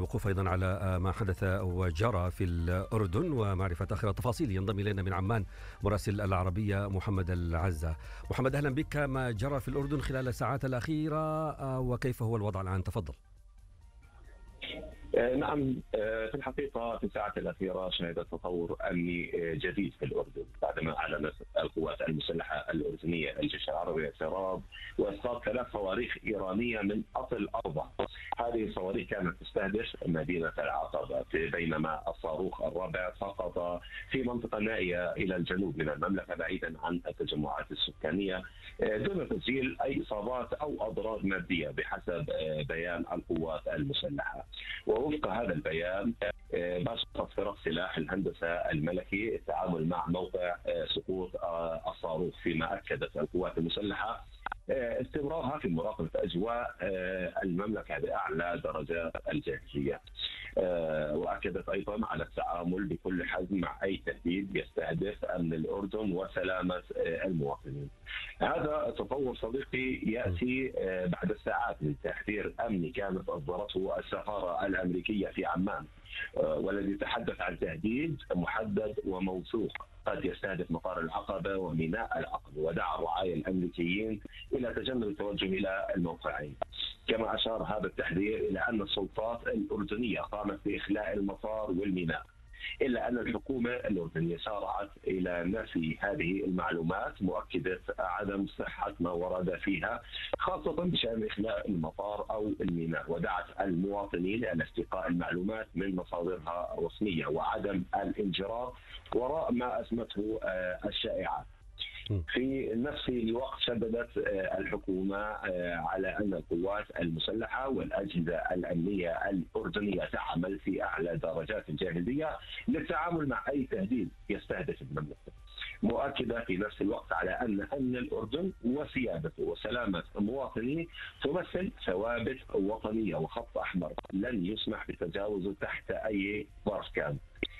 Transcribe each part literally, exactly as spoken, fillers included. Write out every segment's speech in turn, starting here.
الوقوف أيضا على ما حدث وجرى في الأردن ومعرفة آخر التفاصيل. ينضم إلينا من عمان مراسل العربية محمد العزة. محمد، أهلا بك. ما جرى في الأردن خلال الساعات الأخيرة وكيف هو الوضع الآن؟ تفضل. نعم، في الحقيقة في الساعات الأخيرة شهدت تطور أمني جديد في الأردن بعدما أعلنت القوات المسلحة الأردنية الجيش العربي اعتراض وإسقاط ثلاث صواريخ إيرانية من أصل الأرض. هذه الصواريخ كانت تستهدف مدينة العقبة، بينما الصاروخ الرابع سقط في منطقة نائية إلى الجنوب من المملكة بعيدا عن التجمعات السكانية دون تسجيل أي إصابات أو أضرار مادية بحسب بيان القوات المسلحة. ووفق هذا البيان باشرت فرق سلاح الهندسة الملكي التعامل مع موقع سقوط الصاروخ، فيما أكدت القوات المسلحة استمرارها في مراقبة أجواء المملكة بأعلى درجات الجاهزية، وأكدت أيضا على التعامل بكل حزم مع أي تهديد يستهدف أمن الأردن وسلامة المواطنين. هذا التطور صديقي يأتي بعد الساعات من تحذير أمني كانت أصدرته السفارة الأمريكية في عمان، والذي تحدث عن تهديد محدد وموثوق قد يستهدف مطار العقبة وميناء العقبة، ودعا الرعايا الأمريكيين إلى تجنب التوجه إلى الموقعين. كما أشار هذا التحذير إلى أن السلطات الأردنية قامت بإخلاء المطار والميناء، إلا أن الحكومة الأردنية سارعت إلى نفي هذه المعلومات مؤكدة عدم صحة ما ورد فيها، خاصة بشأن إخلاء المطار أو الميناء، ودعت المواطنين إلى استقاء المعلومات من مصادرها الرسمية وعدم الانجرار وراء ما أسمته الشائعات. في نفس الوقت شددت الحكومة على أن القوات المسلحة والأجهزة الأمنية الأردنية تعمل في أعلى درجات الجاهزية للتعامل مع أي تهديد يستهدف المملكة، مؤكدة في نفس الوقت على أن أمن الأردن وسيادته وسلامة مواطنيه تمثل ثوابت وطنية وخط أحمر لن يسمح بتجاوزه تحت أي ظرف كان.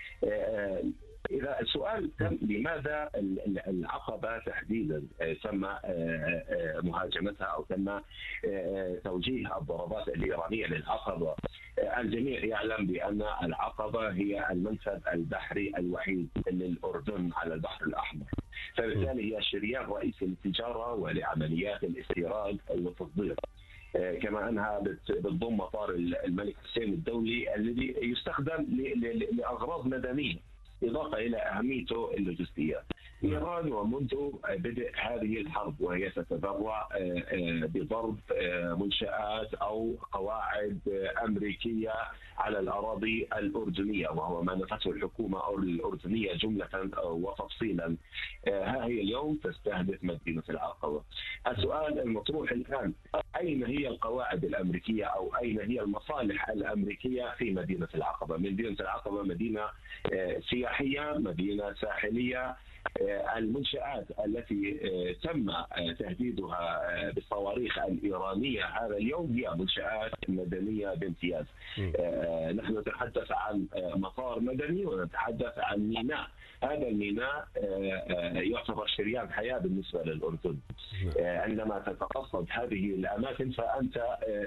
إذا السؤال تم لماذا العقبة تحديدا تم مهاجمتها أو تم توجيه الضربات الإيرانية للعقبة، الجميع يعلم بأن العقبة هي المنفذ البحري الوحيد للأردن على البحر الأحمر، فبالتالي هي شريان رئيسي للتجارة ولعمليات الاستيراد والتصدير، كما أنها بتضم مطار الملك حسين الدولي الذي يستخدم لأغراض مدنية إضافة إلى أهميته اللوجستية. إيران ومنذ بدء هذه الحرب وهي تتذرع بضرب منشآت أو قواعد أمريكية على الأراضي الأردنية، وهو ما نفته الحكومة الأردنية جملة وتفصيلا. ها هي اليوم تستهدف مدينة العقبة. السؤال المطروح الآن، أين هي القواعد الأمريكية أو أين هي المصالح الأمريكية في مدينة العقبة؟ مدينة العقبة مدينة سياحية، مدينة ساحلية. المنشآت التي تم تهديدها بالصواريخ الإيرانية هذا اليوم هي منشآت مدنية بامتياز. نحن نتحدث عن مطار مدني ونتحدث عن ميناء. هذا الميناء يعتبر شريان حياة بالنسبة للأردن. عندما تتقصد هذه الأماكن فأنت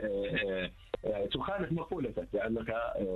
تخالف مقولتك لأنك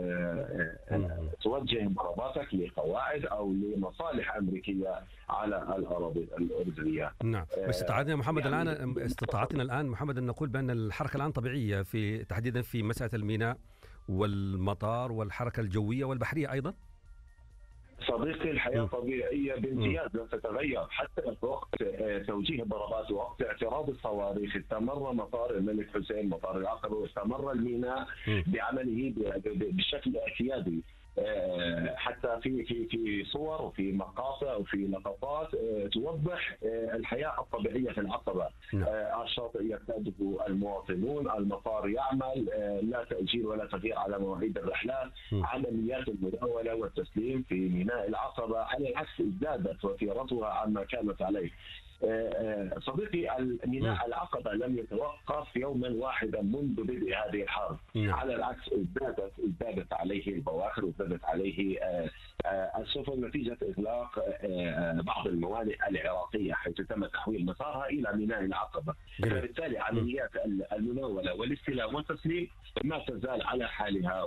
توجه ضرباتك لقواعد أو لمصالح أمريكية على الأراضي الأردنية. نعم، بس استطعنا محمد يعني الآن استطاعتنا الآن محمد أن نقول بأن الحركة الآن طبيعية في تحديدا في مسألة الميناء والمطار والحركة الجوية والبحرية أيضا؟ صديقي، الحياة طبيعية بامتياز لن تتغير حتى في وقت توجيه الضربات ووقت اعتراض الصواريخ. استمر مطار الملك حسين مطار العقبة واستمر الميناء بعمله بشكل اعتيادي، حتى في في في صور وفي مقاطع وفي لقطات توضح الحياة الطبيعية في العقبة. الشاطئ يرتاده المواطنون، المطار يعمل، لا تأجيل ولا تغيير على مواعيد الرحلات، عمليات المداولة والتسليم في ميناء العقبة على العكس ازدادت وتيرتها عما كانت عليه. صديقي، الميناء العقبة لم يتوقف يوما واحدا منذ بدء هذه الحرب، على العكس ازدادت ازدادت عليه البواخر وازدادت عليه السفن نتيجة إغلاق بعض الموانئ العراقية حيث تم تحويل مسارها إلى ميناء العقبة. فبالتالي عمليات المناولة والاستلام والتسليم ما تزال على حالها.